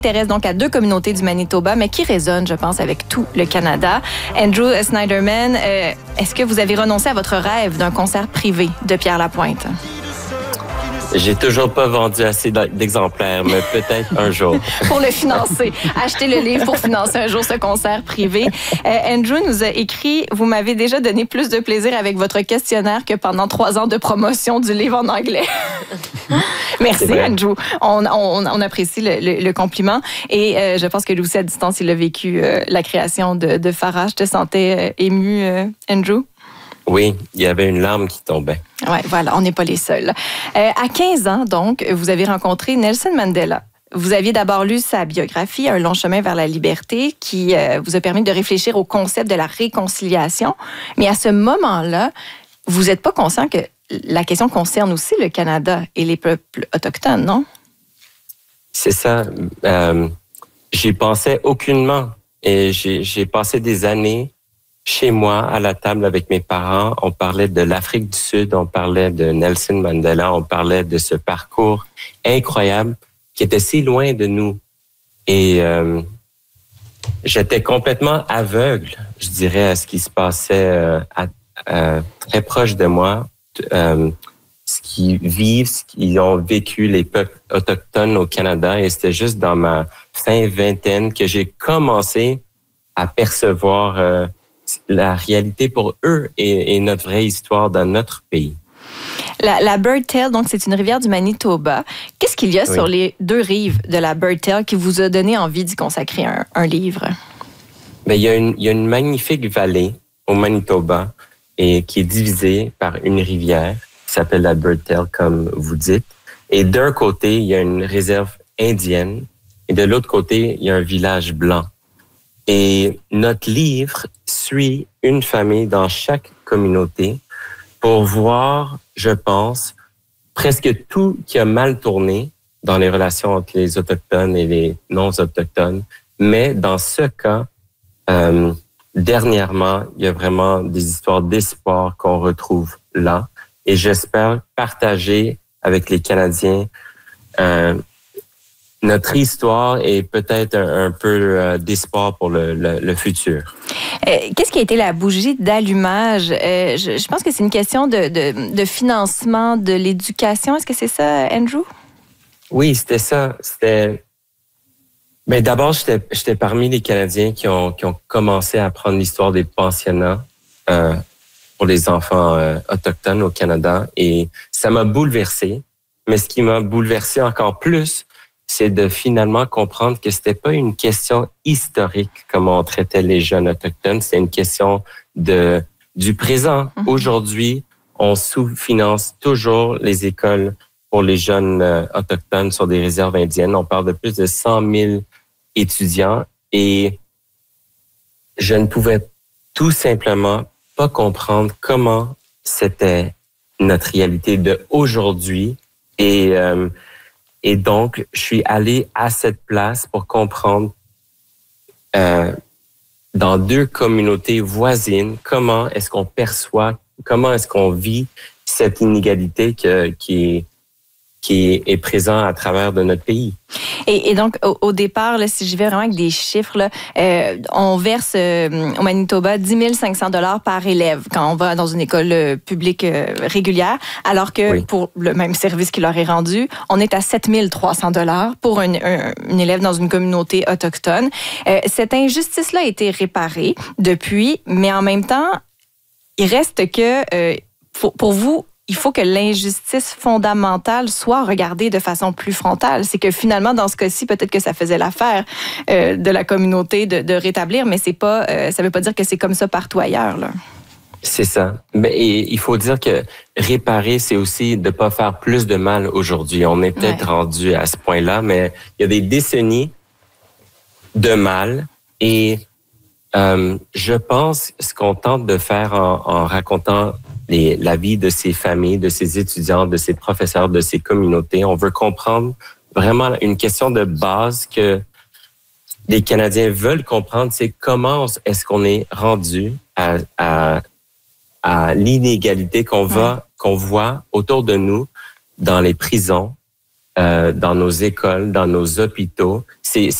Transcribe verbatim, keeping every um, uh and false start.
S'intéresse donc à deux communautés du Manitoba, mais qui résonnent, je pense, avec tout le Canada. Andrew Snyderman, euh, est-ce que vous avez renoncé à votre rêve d'un concert privé de Pierre Lapointe? J'ai toujours pas vendu assez d'exemplaires, mais peut-être un jour. Pour le financer. Achetez le livre pour financer un jour ce concert privé. Euh, Andrew nous a écrit « Vous m'avez déjà donné plus de plaisir avec votre questionnaire que pendant trois ans de promotion du livre en anglais. » Merci, Andrew. On, on, on apprécie le, le, le compliment. Et euh, je pense que lui aussi, à distance, il a vécu euh, la création de, de Farah. Je te sentais euh, ému, euh, Andrew? Oui, il y avait une larme qui tombait. Oui, voilà, on n'est pas les seuls. Euh, à quinze ans, donc, vous avez rencontré Nelson Mandela. Vous aviez d'abord lu sa biographie, Un long chemin vers la liberté, qui euh, vous a permis de réfléchir au concept de la réconciliation. Mais à ce moment-là, vous n'êtes pas conscient que la question concerne aussi le Canada et les peuples autochtones, non? C'est ça. Euh, j'y pensais aucunement. Et j'ai, j'ai passé des années chez moi, à la table avec mes parents. On parlait de l'Afrique du Sud, on parlait de Nelson Mandela, on parlait de ce parcours incroyable qui était si loin de nous. Et euh, j'étais complètement aveugle, je dirais, à ce qui se passait euh, à, à, très proche de moi. Euh, ce qu'ils vivent, ce qu'ils ont vécu, les peuples autochtones au Canada. Et c'était juste dans ma fin vingtaine que j'ai commencé à percevoir euh, la réalité pour eux et, et notre vraie histoire dans notre pays. La, la Bird Tail, donc, c'est une rivière du Manitoba. Qu'est-ce qu'il y a oui. sur les deux rives de la Bird Tail qui vous a donné envie d'y consacrer un, un livre? Bien, il y a une, il y a une magnifique vallée au Manitoba et qui est divisée par une rivière qui s'appelle la Bird Tail, comme vous dites. Et d'un côté, il y a une réserve indienne et de l'autre côté, il y a un village blanc. Et notre livre suit une famille dans chaque communauté pour voir, je pense, presque tout qui a mal tourné dans les relations entre les Autochtones et les non-Autochtones. Mais dans ce cas, euh, dernièrement, il y a vraiment des histoires d'espoir qu'on retrouve là. Et j'espère partager avec les Canadiens euh, notre histoire et peut-être un, un peu euh, d'espoir pour le, le, le futur. Euh, qu'est-ce qui a été la bougie d'allumage? Euh, je, je pense que c'est une question de, de, de financement de l'éducation. Est-ce que c'est ça, Andrew? Oui, c'était ça. C'était... Mais d'abord, j'étais, j'étais parmi les Canadiens qui ont, qui ont commencé à apprendre l'histoire des pensionnats euh, pour les enfants euh, autochtones au Canada. Et ça m'a bouleversé. Mais ce qui m'a bouleversé encore plus, c'est de finalement comprendre que c'était pas une question historique comment on traitait les jeunes autochtones, c'est une question de du présent. Mm-hmm. Aujourd'hui, on sous-finance toujours les écoles pour les jeunes euh, autochtones sur des réserves indiennes. On parle de plus de cent mille étudiants et je ne pouvais tout simplement pas comprendre comment c'était notre réalité de aujourd'hui et euh, Et donc, je suis allé à cette place pour comprendre euh, dans deux communautés voisines comment est-ce qu'on perçoit, comment est-ce qu'on vit cette inégalité que, qui est qui est présent à travers de notre pays. Et, et donc, au, au départ, là, si j'y vais vraiment avec des chiffres, là, euh, on verse euh, au Manitoba dix mille cinq cents dollars par élève quand on va dans une école euh, publique euh, régulière, alors que oui. pour le même service qui leur est rendu, on est à sept mille trois cents dollars pour un, un, un élève dans une communauté autochtone. Euh, cette injustice-là a été réparée depuis, mais en même temps, il reste que, euh, pour, pour vous, il faut que l'injustice fondamentale soit regardée de façon plus frontale. C'est que finalement, dans ce cas-ci, peut-être que ça faisait l'affaire euh, de la communauté de, de rétablir, mais c'est pas, euh, ça ne veut pas dire que c'est comme ça partout ailleurs, là. C'est ça. Mais il faut dire que réparer, c'est aussi de ne pas faire plus de mal aujourd'hui. On est peut-être ouais. rendu à ce point-là, mais il y a des décennies de mal et euh, je pense ce qu'on tente de faire en, en racontant Les, la vie de ces familles, de ces étudiants, de ces professeurs, de ces communautés. On veut comprendre vraiment une question de base que les Canadiens veulent comprendre, c'est comment est-ce qu'on est rendu à, à, à l'inégalité qu'on va, qu'on voit autour de nous dans les prisons, euh, dans nos écoles, dans nos hôpitaux. C'est